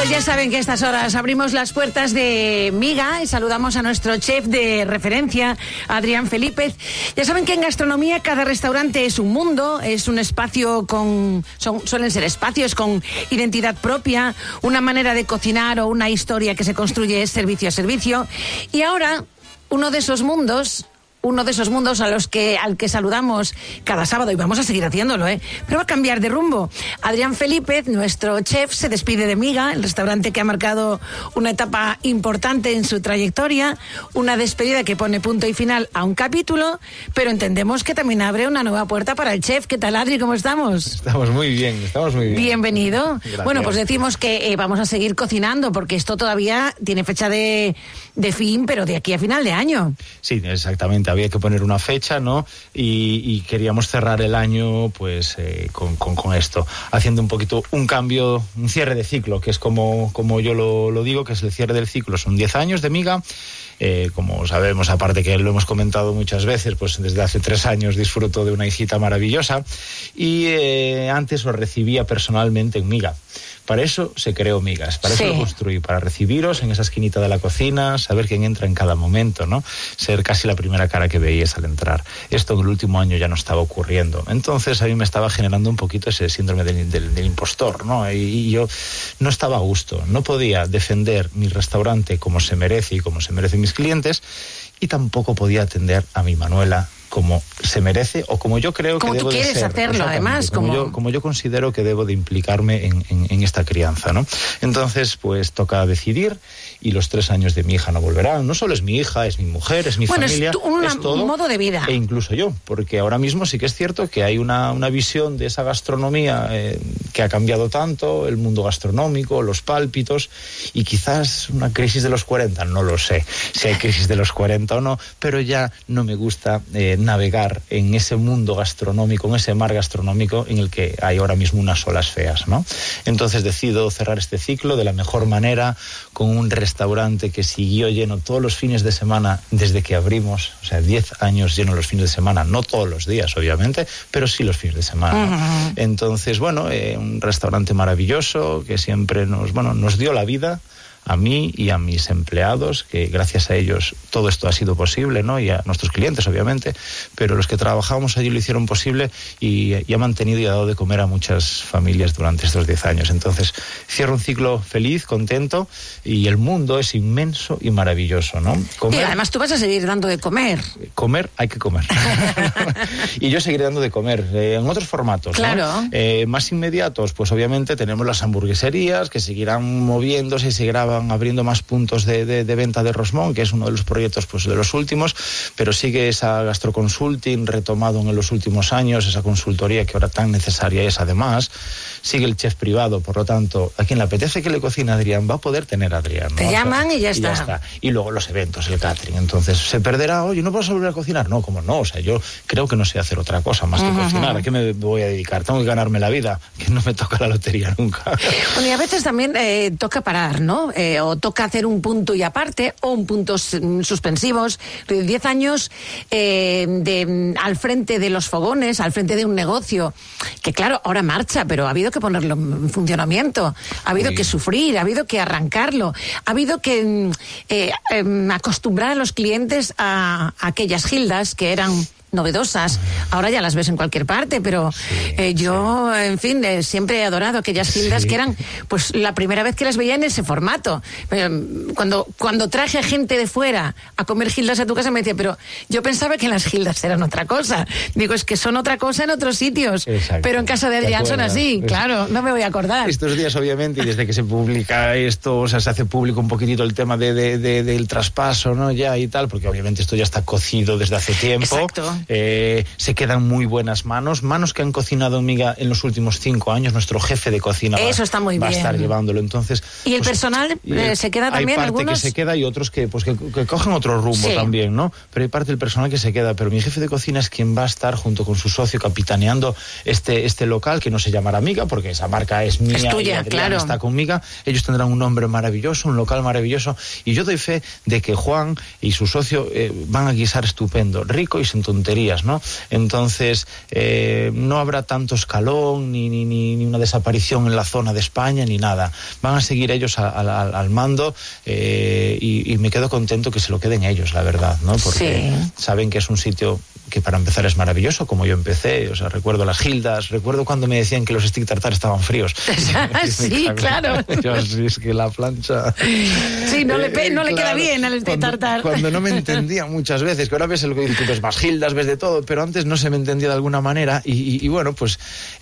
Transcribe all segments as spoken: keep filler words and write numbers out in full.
Pues ya saben que a estas horas abrimos las puertas de Miga y saludamos a nuestro chef de referencia, Adrián Felípez. Ya saben que en gastronomía cada restaurante es un mundo, es un espacio con... Son, suelen ser espacios con identidad propia, una manera de cocinar o una historia que se construye servicio a servicio. Y ahora, uno de esos mundos... Uno de esos mundos a los que, al que saludamos cada sábado, y vamos a seguir haciéndolo, ¿eh? Pero va a cambiar de rumbo. Adrián Felípez, nuestro chef, se despide de Miga, el restaurante que ha marcado una etapa importante en su trayectoria, una despedida que pone punto y final a un capítulo, pero entendemos que también abre una nueva puerta para el chef. ¿Qué tal, Adri? ¿Cómo estamos? Estamos muy bien, estamos muy bien. Bienvenido. Gracias. Bueno, pues decimos que eh, vamos a seguir cocinando, porque esto todavía tiene fecha de, de fin, pero de aquí a final de año. Sí, exactamente. Había que poner una fecha, ¿no? Y, y queríamos cerrar el año, pues, eh, con, con, con esto, haciendo un poquito un cambio, un cierre de ciclo, que es como, como yo lo, lo digo, que es el cierre del ciclo. Son diez años de Miga. Eh, como sabemos, aparte que lo hemos comentado muchas veces, pues desde hace tres años disfruto de una hijita maravillosa y eh, antes lo recibía personalmente en Miga. Para eso se creó Migas, para eso sí. Lo construí, para recibiros en esa esquinita de la cocina, saber quién entra en cada momento, ¿no? Ser casi la primera cara que veías al entrar. Esto en el último año ya no estaba ocurriendo. Entonces a mí me estaba generando un poquito ese síndrome del, del, del impostor, ¿no? Y, y yo no estaba a gusto, no podía defender mi restaurante como se merece y como se merecen mis clientes, y tampoco podía atender a mi Manuela como se merece o como yo creo como que debo de ser. Como tú quieres hacerlo, además. Como, como... Yo, como yo considero que debo de implicarme en, en, en esta crianza, ¿no? Entonces, pues toca decidir y los tres años de mi hija no volverán. No solo es mi hija, es mi mujer, es mi bueno, familia. Bueno, es, una, es todo, un modo de vida. E incluso yo, porque ahora mismo sí que es cierto que hay una, una visión de esa gastronomía eh, que ha cambiado tanto, el mundo gastronómico, los pálpitos, y quizás una crisis de los cuarenta, no lo sé si hay crisis de los cuarenta o no, pero ya no me gusta eh, navegar en ese mundo gastronómico, en ese mar gastronómico en el que hay ahora mismo unas olas feas, ¿no? Entonces decido cerrar este ciclo de la mejor manera, con un restaurante que siguió lleno todos los fines de semana desde que abrimos, o sea, diez años lleno los fines de semana, no todos los días, obviamente, pero sí los fines de semana, ¿no? Uh-huh. Entonces, bueno, eh, un restaurante maravilloso que siempre nos, bueno, nos dio la vida a mí y a mis empleados, que gracias a ellos todo esto ha sido posible, ¿no? Y a nuestros clientes, obviamente, pero los que trabajábamos allí lo hicieron posible y, y ha mantenido y ha dado de comer a muchas familias durante estos diez años. Entonces, cierro un ciclo feliz, contento, y el mundo es inmenso y maravilloso, ¿no? Comer, y además tú vas a seguir dando de comer. Comer, hay que comer. Y yo seguiré dando de comer, eh, en otros formatos, claro, ¿no? Eh, más inmediatos, pues obviamente tenemos las hamburgueserías que seguirán moviéndose y seguirán abriendo más puntos de, de, de venta de Rosmón, que es uno de los proyectos pues de los últimos, pero sigue esa gastroconsulting retomado en los últimos años, esa consultoría que ahora tan necesaria es además, sigue el chef privado, por lo tanto, a quien le apetece que le cocine Adrián, va a poder tener a Adrián, ¿no? Te llaman, o sea, y, ya, y está. ya está. Y luego los eventos, el catering, entonces, ¿se perderá? Oye, ¿no puedo volver a cocinar? No, como no, o sea, yo creo que no sé hacer otra cosa más que uh-huh. cocinar, ¿a qué me voy a dedicar? Tengo que ganarme la vida, que no me toca la lotería nunca. Bueno, y a veces también eh, toca parar, ¿no? Eh, o toca hacer un punto y aparte, o un puntos suspensivos. Diez años eh, de, al frente de los fogones, al frente de un negocio, que claro, ahora marcha, pero ha habido que ponerlo en funcionamiento, ha habido Uy. que sufrir, ha habido que arrancarlo, ha habido que eh, eh, acostumbrar a los clientes a, a aquellas gildas que eran novedosas. Ahora ya las ves en cualquier parte, pero sí, eh, yo, sí. en fin, eh, siempre he adorado aquellas gildas sí. que eran, pues, la primera vez que las veía en ese formato. Eh, cuando, cuando traje a gente de fuera a comer gildas a tu casa, me decía, pero yo pensaba que las gildas eran otra cosa. Digo, es que son otra cosa en otros sitios. Exacto. Pero en casa de Adrián son así, es... claro, no me voy a acordar. Estos días, obviamente, y desde que se publica esto, o sea, se hace público un poquitito el tema de, de, de, del traspaso, ¿no? Ya y tal, porque obviamente esto ya está cocido desde hace tiempo. Exacto. Eh, se quedan muy buenas manos, manos que han cocinado en Miga en los últimos cinco años. Nuestro jefe de cocina Eso va, está muy va bien. a estar llevándolo. Entonces, ¿y el pues, personal eh, se queda también? Hay parte algunos que se queda y otros que, pues, que, que cogen otro rumbo sí. también, ¿no? Pero hay parte del personal que se queda. Pero mi jefe de cocina es quien va a estar junto con su socio capitaneando este, este local, que no se llamará Miga, porque esa marca es mía, es tuya, y Adrián claro. está con Miga. Ellos tendrán un nombre maravilloso, un local maravilloso, y yo doy fe de que Juan y su socio eh, van a guisar estupendo, rico y sin tonterías. tonterías, ¿no? Entonces, eh, no habrá tanto escalón, ni, ni, ni una desaparición en la zona de España, ni nada. Van a seguir ellos a, a, al mando eh, y, y me quedo contento que se lo queden ellos, la verdad, ¿no? Porque sí. Saben que es un sitio que para empezar es maravilloso, como yo empecé, o sea, recuerdo las gildas, recuerdo cuando me decían que los stick tartar estaban fríos. Sí, claro. Yo, sí, es que la plancha... Sí, no, eh, le, no claro, le queda bien al stick tartar. Cuando no me entendía muchas veces, que ahora ves el ves más gildas, ves de todo, pero antes no se me entendía de alguna manera, y, y, y bueno, pues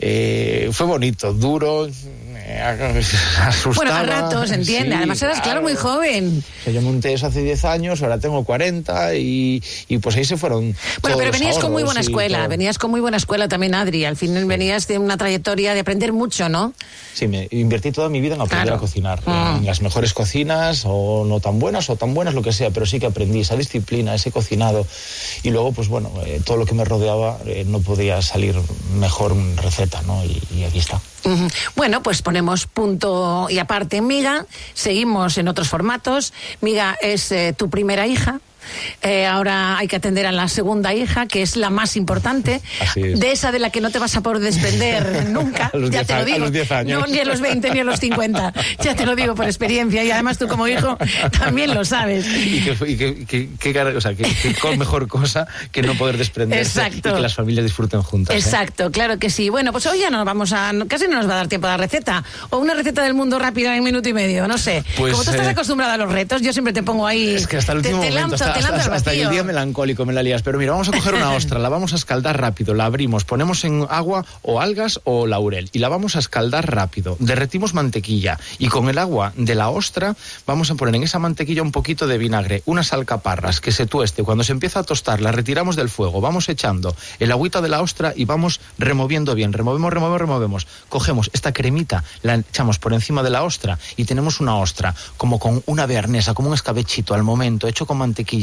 eh, fue bonito, duro, eh, asustaba. Bueno, a ratos, entiende, sí, además eras, claro, muy joven. O sea, yo monté eso hace diez años, ahora tengo cuarenta, y, y pues ahí se fueron. Bueno, pero venías con muy buena escuela, venías con muy buena escuela también, Adri, al final venías de una trayectoria de aprender mucho, ¿no? Sí, me invertí toda mi vida en aprender claro. a cocinar, mm. en las mejores cocinas, o no tan buenas, o tan buenas, lo que sea, pero sí que aprendí esa disciplina, ese cocinado, y luego, pues bueno, eh, todo lo que me rodeaba, eh, no podía salir mejor receta, ¿no? Y, y aquí está. Uh-huh. Bueno, pues ponemos punto y aparte en Miga, seguimos en otros formatos. Miga es eh, tu primera hija. Eh, ahora hay que atender a la segunda hija, que es la más importante, de esa de la que no te vas a poder desprender nunca, ya te lo digo, a los diez años. No, ni a los veinte ni a los cincuenta, ya te lo digo por experiencia, y además tú como hijo también lo sabes. Y que, y que, que, que, o sea, que, que mejor cosa que no poder desprenderse. Exacto. Y que las familias disfruten juntas. Exacto, ¿eh? Claro que sí. Bueno, pues hoy ya no vamos a, casi no nos va a dar tiempo a la receta, o una receta del mundo rápida en un minuto y medio, no sé. Pues, como tú estás eh, acostumbrada a los retos, yo siempre te pongo ahí. Es que hasta el último te, te momento, lanzo, te lanzo hasta, hasta el día melancólico me la lías, pero mira, vamos a coger una ostra, la vamos a escaldar rápido, la abrimos, ponemos en agua o algas o laurel y la vamos a escaldar rápido, derretimos mantequilla y con el agua de la ostra vamos a poner en esa mantequilla un poquito de vinagre, unas alcaparras que se tueste, cuando se empieza a tostar la retiramos del fuego, vamos echando el agüita de la ostra y vamos removiendo bien, removemos, removemos, removemos, cogemos esta cremita, la echamos por encima de la ostra y tenemos una ostra como con una bearnesa, como un escabechito al momento, hecho con mantequilla